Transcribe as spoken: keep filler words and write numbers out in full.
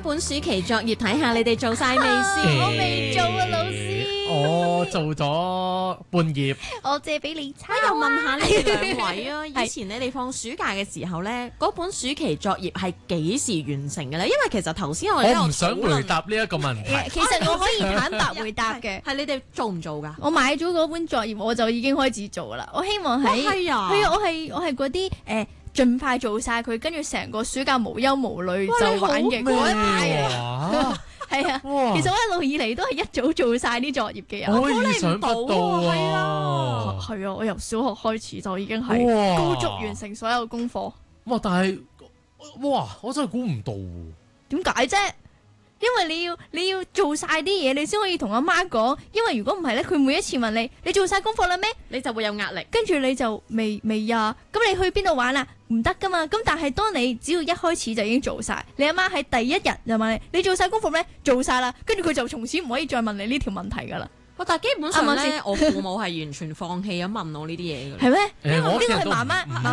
本暑期作業睇下，你哋做晒未先？ 我未做啊，老師。 我做咗半頁。 我借俾你抄。 我又問下你哋兩位啊，以前你哋放暑假嘅時候咧，嗰本暑期作業係幾時完成嘅咧？因為其實頭先我哋我唔想回答呢一個問題。 其實我可以坦白回答嘅。 係你哋做唔做㗎？ 我買咗嗰本作業，我就已經開始做啦。我希望喺係啊， 係啊，我係我係嗰啲誒。盡快做晒佢，跟住成個暑假無憂無慮就玩嘅嗰一派啊！係啊，其實我一路以嚟都係一早做晒啲作業嘅人， 我意想不到啊！ 係啊，我由小學開始就已經係高速完成所有功課。 哇！但係哇，我真係估唔到喎。 點解啫？因為你要你要做晒啲嘢，你先可以同阿媽講。因為如果唔係咧，佢每一次問你，你做晒功課啦咩？ 你就會有壓力。 跟住你就未未啊？咁你去邊度玩啊？唔得噶嘛。咁但係當你只要一開始就已經做晒，你阿媽喺第一日就問你，你做晒功課咩？做晒啦。跟住佢就從此唔可以再問你呢條問題噶啦。 但係基本上咧，我父母係完全放棄咗問我呢啲嘢嘅。 係咩？ 因為呢個係媽媽。